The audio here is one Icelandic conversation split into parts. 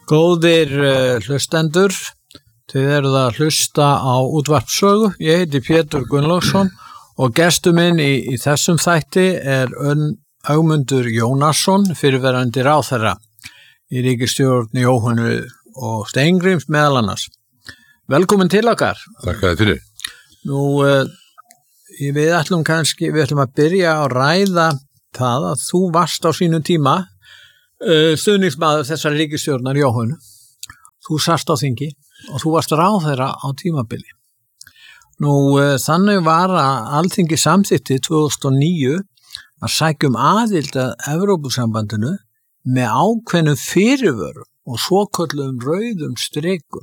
Góðir hlustendur, þið eruð að hlusta á útvarpssögu. Ég heiti Pétur Gunnlaugsson og gestur minn í þessum þætti er Ögmundur Jónasson, fyrrverandi ráðherra í ríkisstjórn Jóhönnu og Steingríms meðal annars. Velkomin til okkar. Takk fyrir. Nú, við ætlum að byrja að ræða það að þú varst á sínum tíma stuðningsmaður þessar ríkisstjórnar Jóhönnu. Þú sast á þingi og þú varst ráðherra á tímabili. Nú, þannig var að Alþingi samþykkti 2009 að sækja aðild að Evrópusambandinu með ákveðnum fyrirvörum og svokölluðum rauðum strikum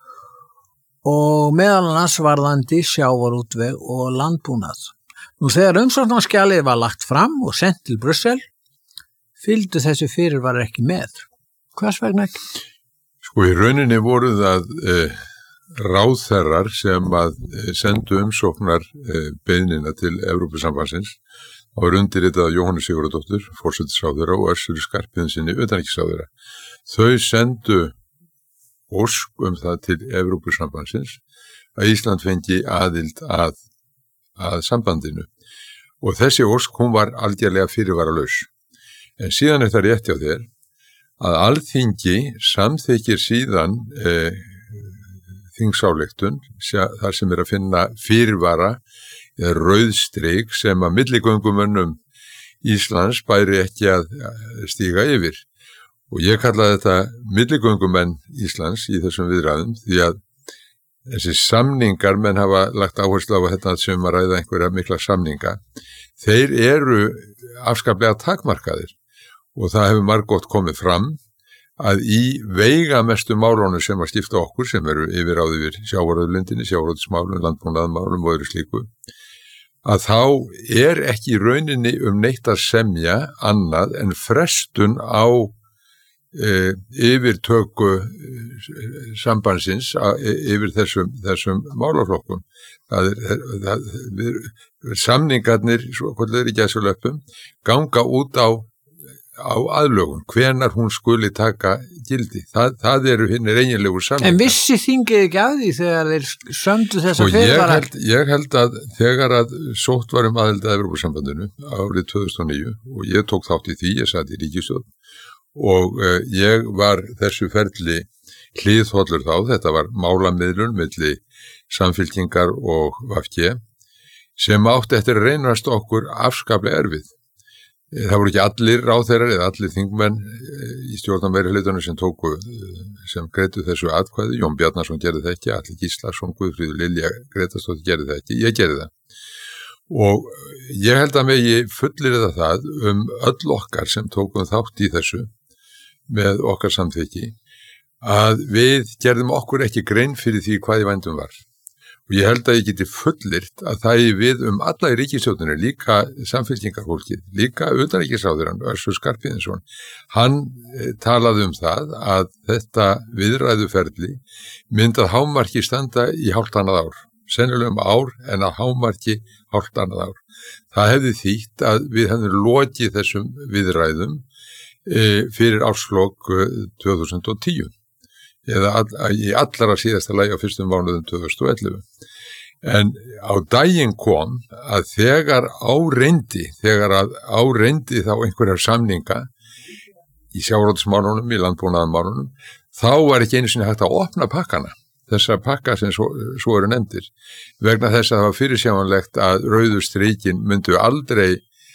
og meðal annars varðandi sjávarútveg og landbúnað. Nú, þegar umsóknarskjalið var lagt fram og sent til Brussel, fylgdu þessi fyrirvarar ekki með. Hvers vegna ekki? Sko, í rauninni voru það ráðherrar sem að sendu umsóknar beiðnina til Evrópusambandsins og var undirritað Jóhannu Sigurðardóttur, forsætisráðherra og Össuri Skarphéðinssyni, utanríkisráðherra. Þau sendu ósk það til Evrópusambandsins að Ísland fengi aðild að sambandinu. Og þessi ósk, hún var algjörlega fyrirvaralaus. En síðan það rétt hjá þér að Alþingi samþykkir síðan þingsályktun þar sem að finna fyrirvara eða rauðstrik sem að milligöngumönnum Íslands bæri ekki að stíga yfir. Og ég kalla þetta milligöngumenn Íslands í þessum viðræðum því að þessi samningar, menn hafa lagt áherslu á þetta sem að ræða einhverja mikla samninga, þeir eru afskaplega takmarkaðir. Og það hefur margótt komið fram að í veigamestu málunum sem að skipta okkur, sem eru yfirráð yfir sjávarauðlindinni, sjávarútvegsmálum, landbúnaðarmálum og öðru slíku, að þá er ekki í rauninni neitt að semja annað en frestun á yfirtöku sambandsins yfir þessum málaflokkum. Samningarnir, svo hvernig er í gæsulöpum, ganga út á aðlögun, hvenar hún skuli taka gildi. Það eru hinnir eiginlegur samningar. En vissi þingið ekki af því þegar þeir sömdu þessa fyrirvara? Ég held að þegar að sótt var aðild að Evrópusambandinu árið 2009 og ég tók þátt í því, ég sat í ríkisstjórn og ég var þessu ferli hliðhollur þá, þetta var málamiðlun milli Samfylkingar og VG sem átti eftir að reynast okkur afskaplega erfið. Það voru ekki allir ráðherrar eða allir þingmenn í stjórnarmeirihlutanum sem greiddu þessu atkvæði. Jón Bjarnason gerði það ekki, Atli Gíslason, Guðfríður Lilja Grétarsdóttir gerði það ekki, ég gerði það. Og ég held að megi fullyrða það öll okkar sem tókum þátt í þessu með okkar samþykki að við gerðum okkur ekki grein fyrir því hvað í vændum var. Og ég held að ég geti fullyrt að það er við alla í ríkisstjórninni, líka samfylkingarfólkið, líka utanríkisráðherrann, Össur Skarphéðinsson. Hann talaði það að þetta viðræðuferli myndi að hámarki standa í hálft annað ár. Sennilega ár en að hámarki hálft annað ár. Það hefði þýtt að við hefðum lokið þessum viðræðum fyrir árslok 2010. Eða í allara síðasta lagi á fyrstum mánuðum 2011. En á daginn kom að þegar áreindi þá einhverjar samninga í sjávarútvegsmálunum, í landbúnaðarmálunum, þá var ekki einu sinni hægt að opna pakkana, þessa pakka sem svo eru nefndir, vegna þess að það var fyrirsjáanlegt að rauðu strikin myndu aldrei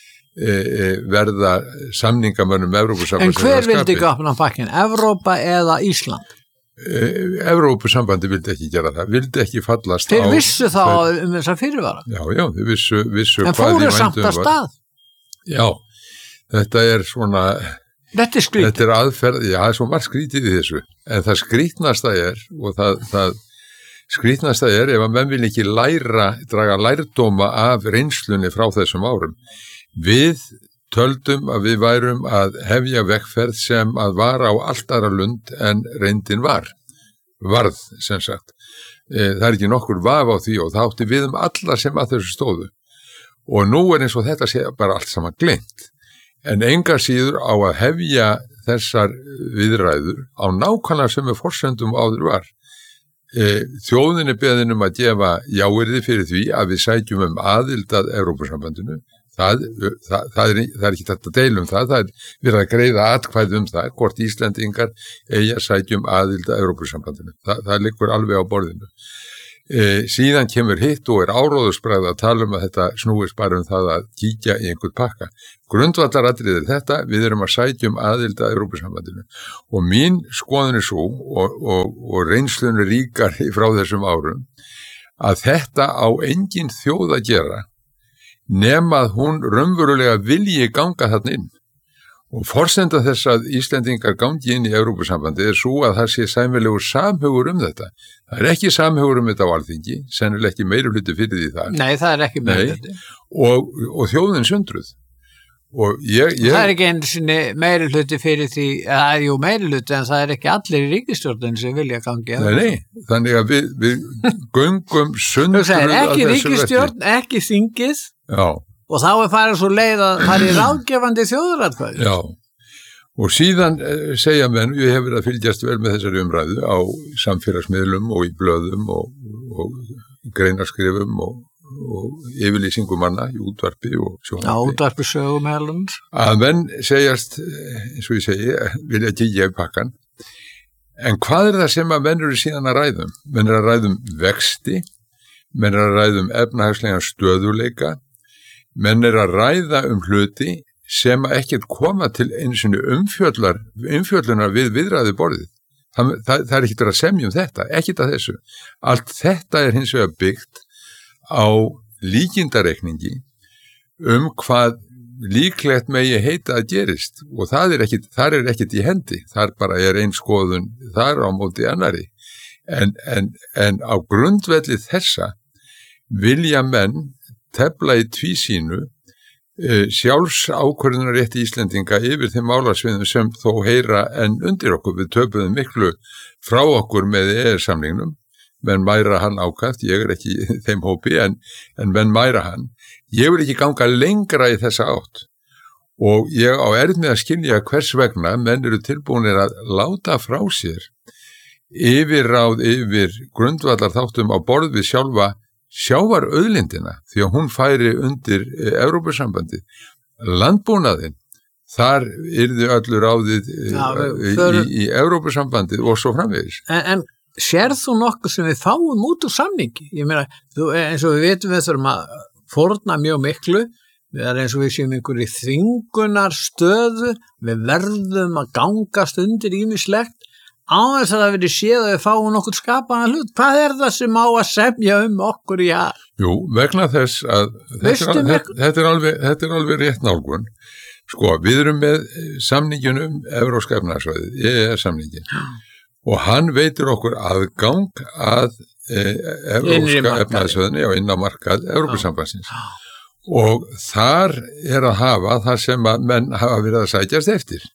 verða samningamönnum Evrópusambandsins. En hver vildi ekki opna pakkin, Evrópa eða Ísland? Evrópusambandi vildi ekki gera það, vildi ekki fallast Þeir vissu þá þessa fyrirvara? Já, þeir vissu en fóru samt að stað? Já, þetta er svona Þetta er skrítið. Þetta er aðferð, já, það er svo margt skrítið í þessu, en það skrítnasta er og það skrítnasta er ef að menn vil ekki draga lærdóma af reynslunni frá þessum árum. Við töldum að við værum að hefja vegferð sem að var á allt aðra lund en reyndin varð sem sagt. Það er ekki nokkur vaf á því og það átti við alla sem að þessu stóðu. Og nú er eins og þetta sé bara allt saman gleymt. En enga síður á að hefja þessar viðræður á nákvæmlega sem við forsendum áður var. Þjóðin beðin að gefa jáyrði fyrir því að við sækjum aðild að Evrópusambandinu. Það er ekki þetta deilum það er verið að greiða atkvæði það, hvort Íslendingar eigi að sækjum aðild að Evrópusambandinu. Það liggur alveg á borðinu. Síðan kemur hitt og áróðusbræð að tala að þetta snúist bara það að kíkja í einhvern pakka. Grundvallaratriðir þetta, við erum að sækjum aðild að Evrópusambandinu og mín skoðun svo og reynslun ríkar frá þessum árum að þetta á engin þjóð að gera nema að hún raunverulega vilji ganga þarna inn. Og forsenda þess að Íslendingar gangi inn í Evrópusambandi svo að það sé sæmilegur samhugur þetta. Það ekki samhugur þetta á Alþingi, sennilega ekki meirihluti fyrir því það. Nei, það ekki meirihluti. Og þjóðin sundruð. Og það ekki einu sinni meirihluti fyrir því, jú meirihluti, en það ekki allir í ríkisstjórnin sem vilja gangi. Nei, þannig að við göngum sundruð að þessu ekki ríkisstjórn, ekki þingið. Já. Og þá farið svo leið að farið ráðgefandi þjóðaratkvæði. Já, og síðan segja menn, ég hef verið að fylgjast vel með þessari umræðu á samfélagsmiðlum og í blöðum og greinaskrifum og yfirlýsingum manna í útvarpi og sjónvarpi. Já, útvarpi sögumælum. Að menn segjast, eins og ég segi, vilja kíkja í pakkan. En hvað það sem að menn eru síðan að ræðum? Menn eru að ræðum vexti, menn eru að ræðum efnahagslegan stöðuleika, menn að ræða hluti sem ekkert koma til einu sinni umfjöllunar við viðræðu borðið. Það er ekkert að semja þetta, ekkert að þessu. Allt þetta er hins vegar byggt á líkindareikningi hvað líklegt megi heita að gerist og þar er ekkert í hendi. Þar bara er ein skoðun þar á móti annari. En á grundvelli þessa vilja menn tefla í tvísýnu sjálfsákvörðunarrétti Íslendinga yfir þeim málasviðum sem þó heyra en undir okkur. Við töpuðum miklu frá okkur með EES-samningnum, menn mæra hann ákaft, ég ekki í þeim hópi en menn mæra hann. Ég vil ekki ganga lengra í þessa átt og ég á með að skilja hvers vegna menn eru tilbúinir að láta frá sér yfirráð yfir grundvallar þáttum á borð við sjávarauðlindina því að hún færi undir Evrópusambandi. Landbúnaðinn, þar yrði öllu ráðið í Evrópusambandið og svo framvegis. En sérð þú nokkuð sem við fáum út úr samningi? Ég meina, eins og við vitum við þurfum að fórna mjög miklu, við erum eins og við séum einhverju þvingunar stöðu, við verðum að gangast undir ýmislegt á þess að það verið séð að við fáum nokkur skapaðan hlut. Hvað er það sem á að semja okkur í ár? Jú, vegna þess að þetta er alveg rétt nálgun. Sko, við erum með samningin Evrópska efnahagssvæðið, EES-samningin, og hann veitir okkur aðgang að Evrópska efnahagssvæðinni og inn á markað Evrópusambandsins. Og þar að hafa það sem að menn hafa verið að sækjast eftir.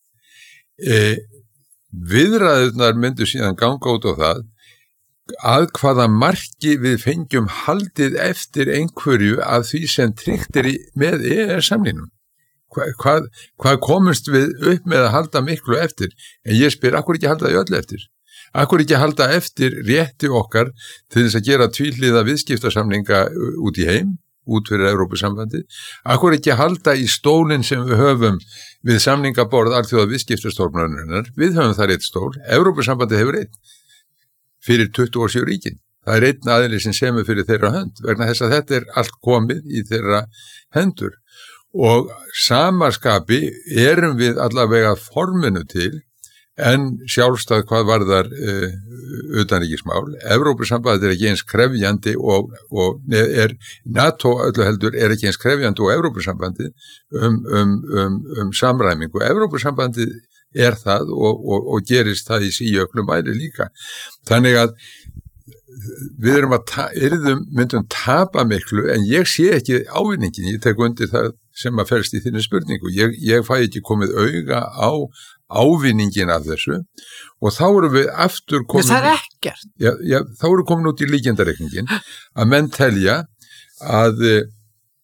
Viðræðurnar myndu síðan ganga út á það að hvaða marki við fengjum haldið eftir einhverju af því sem tryggt með EES-samningnum. Hvað komumst við upp með að halda miklu eftir? En ég spyr, akkur ekki halda því öll eftir? Akkur ekki halda eftir rétti okkar til þess að gera tvíhliða viðskiptasamninga út í heim, út fyrir Evrópusambandi? Akkur ekki halda í stólinn sem við höfum við samningaborð alþjóða viðskiptastofnunarinnar? Við höfum þar eitt stól, Evrópusambandi hefur einn fyrir 27 ríkin. Það er einn aðili sem semur fyrir þeirra hönd, vegna þess að þetta er allt komið í þeirra hendur. Og samaskapi erum við allavega forminu til en sjálfstæð hvað varðar utanríkismál. Evrópusambandið er ekki eins krefjandi og NATO öllu heldur er ekki eins krefjandi og Evrópusambandið samræmingu. Evrópusambandið er það og gerist það í síauknum mæli líka. Þannig að við myndum tapa miklu en ég sé ekki ávinningin, ég tek undir það sem að felst í þinni spurningu. Ég fæ ekki komið auga á ávinningin af þessu og þá erum við aftur komin... Það er ekkert. Já, þá erum við komin út í líkindareikningin að menn telja að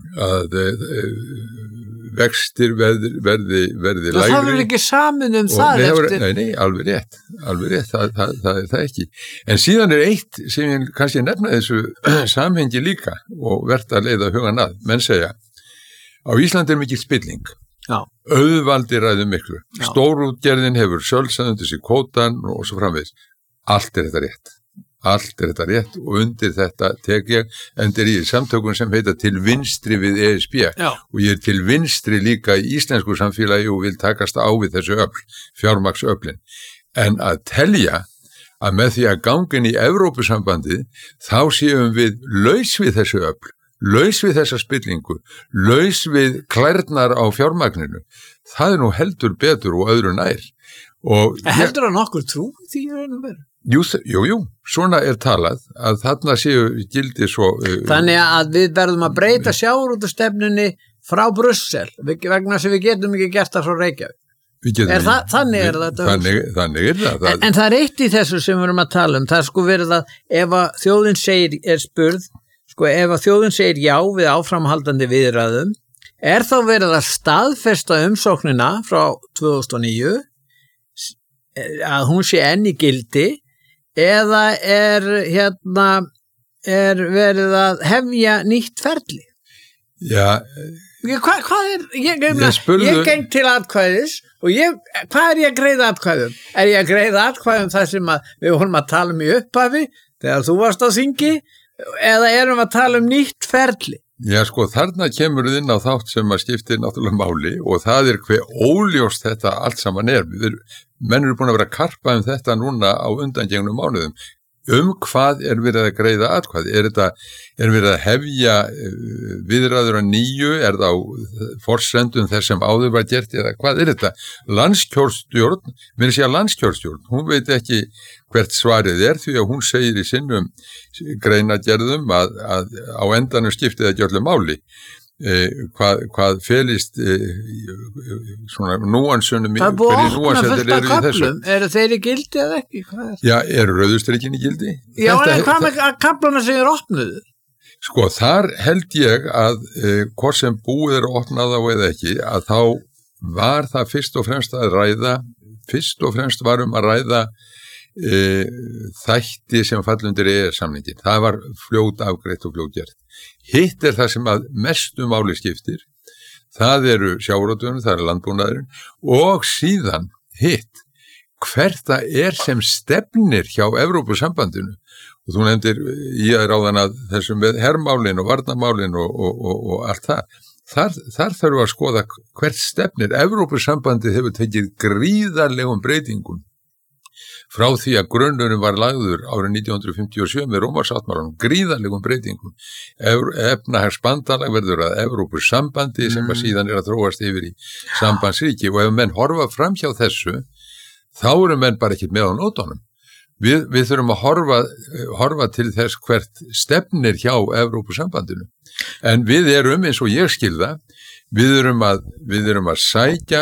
vextir verði lægri. Það verður ekki samin það eftir. Nei, alveg rétt, það er það ekki. En síðan er eitt sem ég kannski nefna þessu samhengi líka og vert að leiða hugan að. Menn segja, á Íslandi mikil spilling, auðvaldi ræður miklu, stórútgerðin hefur sjálfsagt undir sig kvótan og svo framvegis. Allt er þetta rétt og undir þetta tek ég endur í samtökum sem heita til vinstri við ESB og ég til vinstri líka í íslensku samfélagi og vil takast á við þessu öfl, fjármagnsöflin. En að telja að með því að gangin í Evrópusambandið þá séum við laus við þessu öfl, laus við þessa spillingu, laus við klærnar á fjármagninu. Það nú heldur betur og öðru nær. Heldur að nokkur trú því verður? Jú, svona er talað að þarna séu gildi svo... Þannig að við verðum að breyta sjávarútvegastefnunni frá Brussel vegna sem við getum ekki gert það frá Reykjavík. Þannig er þetta. Þannig er það. En það er eitt í þessu sem við erum að tala um. Það er sko verið að ef að þjóðin er spurð, sko ef að þjóðin segir já við áframhaldandi viðræðum, er þá verið að staðfesta umsóknina frá 2009 að hún sé enn í gildi eða er verið að hefja nýtt ferli? Já. Hvað er, ég geng til atkvæðis og hvað er ég að greiða atkvæðum? Er ég að greiða atkvæðum þar sem við vorum að tala í upphafi þegar þú varst á þingi eða erum við að tala nýtt ferli? Já, sko, þarna kemur við inn á þátt sem að skiptir náttúrulega máli og það er hver óljóst þetta allt saman er. Menn eru búin að vera að karpa þetta núna á undangengnum mánuðum. Hvað er verið að greiða atkvæði? Er verið að hefja viðræður að nýju? Er það á forsendum þess sem áður var gert? Eða hvað er þetta? Landskjörstjórn, mér sé að landskjörstjórn, hún veit ekki hvert svarið er því að hún segir í sinnum greinagerðum að á endanum skiptið ekki öllu máli. Hvað felist svona núansunum það búið að opna fullt af köflum eru þeir í gildi eða ekki? Já, eru rauðustrikinn í gildi? Já, en hvað með köfluna sem er opnuð? Sko, þar held ég að hvort sem búið er opnað á eða ekki að þá var það fyrst og fremst var að ræða þætti sem fall undir EES-samningin. Það var fljót afgreitt og fljót gert. Hitt er það sem að mestu máli skiptir. Það eru sjávarútvegurinn, það er landbúnaðurinn og síðan hitt hvert það er sem stefnir hjá Evrópusambandinu. Og þú nefndir í að ráðan að þessum með hermálin og varnarmálin og allt það. Þar þarf að skoða hvert stefnir. Evrópusambandið hefur tekið gríðarlegum breytingum frá því að grunnurinn var lagður árið 1957 með Rómarsáttmálanum, gríðarlegum breytingum. Efnahagsbandalag verður að Evrópusambandi sem að síðan er að þróast yfir í sambandsríki og ef menn horfa fram hjá þessu, þá eru menn bara ekkert með á nótunum. Við þurfum að horfa til þess hvert stefnir hjá Evrópusambandinu. En við erum, eins og ég skilða, við erum að sækja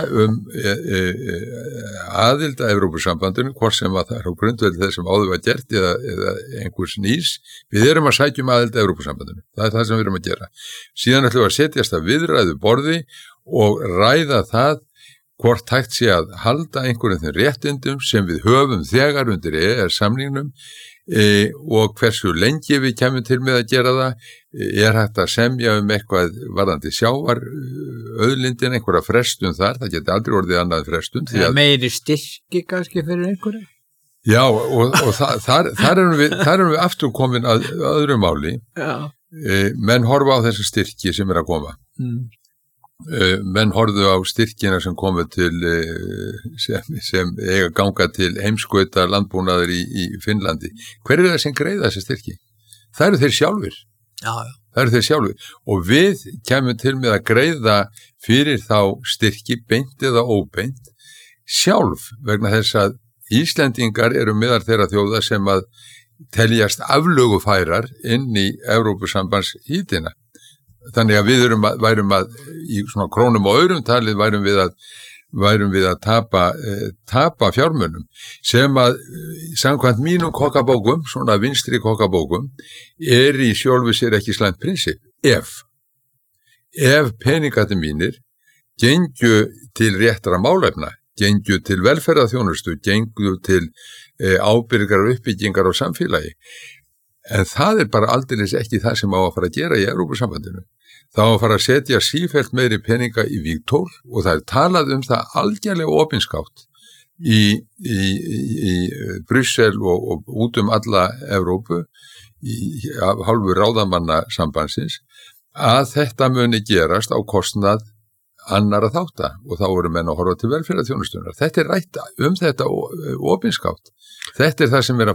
aðild að Evrópusambandinu, hvort sem að það er á grundvelli þess sem áður var gert eða einhvers nýs. Við erum að sækja aðild að Evrópusambandinu. Það er það sem við erum að gera. Síðan ætlum við að setjast að viðræðu borði og ræða það hvort hægt sé að halda einhverjum þeim réttindum sem við höfum þegar undir EES-samningnum og hversu lengi við kemum til með að gera það. Er hægt að semja eitthvað varðandi sjávar auðlindin, einhverja frestun þar, það geti aldrei orðið annað frestun. Meiri styrki kannski fyrir einhverju? Já, og þar erum við aftur komin að öðru máli. Menn horfa á þessu styrki sem er að koma. Menn horfðu á styrkina sem komu til sem eiga ganga til heimskauta landbúnaður í Finnlandi. Hver er það sem greiða þessi styrki? Það eru þeir sjálfur. Það eru þeir sjálfur og við kemum til með að greiða fyrir þá styrki beint eða óbeint sjálf vegna þess að Íslendingar eru meðal þeirra þjóða sem að teljast aflögufærar inn í Evrópusambandshítina. Þannig að við værum að í svona krónum og aurum talið værum við að tapa fjármunum sem að samkvæmt mínum kokkabókum, svona vinstri kokkabókum, er í sjálfu sér ekki slæmt prinsip. ef peningarnir mínir gengju til réttra málefna, gengju til velferðarþjónustu, gengju til ábyrgar uppbyggingar á samfélagi. En það bara aldeilis ekki það sem á að fara að gera í Evrópusambandinu. Það á að fara að setja sífellt meiri peninga í vígtól og það talað það algjörlega opinskátt í Brussel og út alla Evrópu af hálfu ráðamanna sambandsins að þetta muni gerast á kostnað annara þátta og þá voru menn að horfa til velferðarþjónustunar. Þetta rætt þetta opinskátt. Þetta það sem að